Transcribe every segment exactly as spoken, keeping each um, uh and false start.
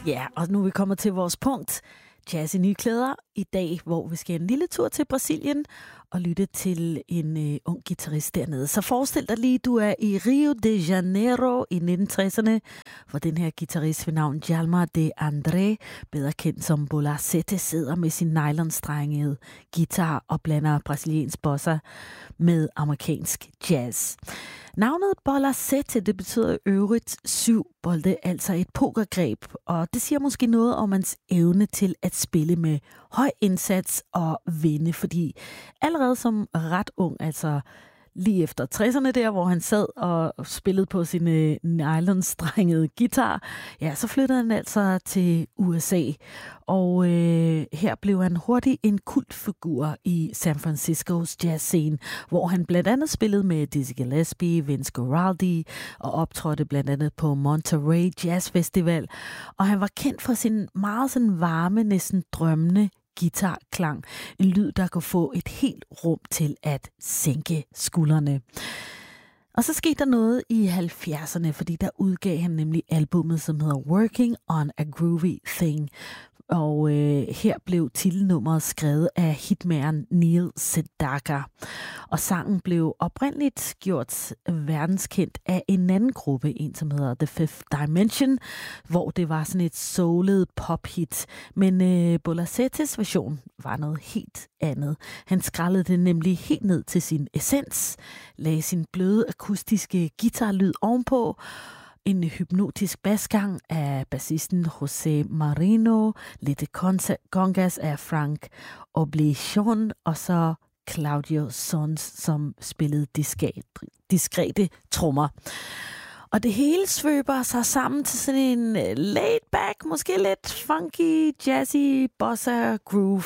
Ja, og nu er vi kommet til vores punkt. Jazz i nye klæder i dag, hvor vi skal en lille tur til Brasilien og lytte til en øh, ung guitarist dernede. Så forestil dig lige, du er i Rio de Janeiro i nitten tresserne, hvor den her guitarist ved navn Djalma de André, bedre kendt som Bola Sete, sidder med sin nylonstrengede guitar og blander brasiliansk bossa med amerikansk jazz. Navnet Bola Sete, det betyder i øvrigt syv bolde, altså et pokergreb, og det siger måske noget om hans evne til at spille med høj indsats og vinde, fordi allerede som ret ung, altså lige efter tresserne der, hvor han sad og spillede på sin øh, nylonstrengede guitar, ja, så flyttede han altså til U S A. Og øh, her blev han hurtigt en kultfigur i San Franciscos jazzscene, hvor han blandt andet spillede med Dizzy Gillespie, Vince Guaraldi og optrådte blandt andet på Monterey Jazz Festival. Og han var kendt for sin meget sådan varme, næsten drømmende guitarklang. En lyd, der kunne få et helt rum til at sænke skuldrene. Og så skete der noget i halvfjerdserne, fordi der udgav han nemlig albummet, som hedder Working on a Groovy Thing. Og øh, her blev titelnummeret skrevet af hitmageren Neil Sedaka. Og sangen blev oprindeligt gjort verdenskendt af en anden gruppe, en som hedder The Fifth Dimension, hvor det var sådan et soulet pop-hit. Men øh, Bola Setes version var noget helt andet. Han skrællede det nemlig helt ned til sin essens, lagde sin bløde akustiske guitarlyd ovenpå, en hypnotisk basgang af bassisten José Marino, lidt congas af Frank Oblivion, og så Claudio Sons, som spillede diskret, diskrete trommer. Og det hele svøber sig sammen til sådan en laid back, måske lidt funky, jazzy, bossa groove.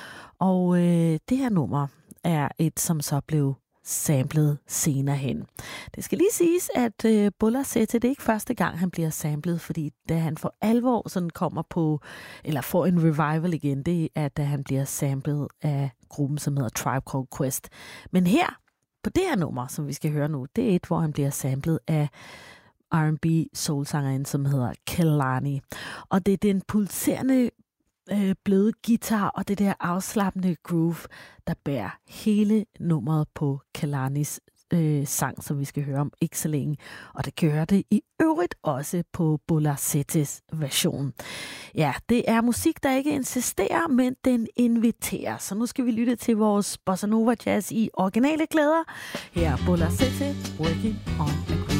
Og øh, det her nummer er et, som så blev samlet senere hen. Det skal lige siges, at øh, Bola Sete, det er ikke første gang, han bliver samlet, fordi da han for alvor sådan kommer på, eller får en revival igen, det er, da han bliver samlet af gruppen, som hedder Tribe Called Quest. Men her, på det her nummer, som vi skal høre nu, det er et, hvor han bliver samlet af R and B soulsangeren, som hedder Kehlani. Og det er den pulserende Øh, bløde guitar og det der afslappende groove, der bærer hele nummeret på Kehlanis øh, sang, som vi skal høre om ikke så længe. Og det gør det i øvrigt også på Bola Setes version. Ja, det er musik, der ikke insisterer, men den inviterer. Så nu skal vi lytte til vores bossa nova jazz i originale klæder. Her er Bola Sete, Working on a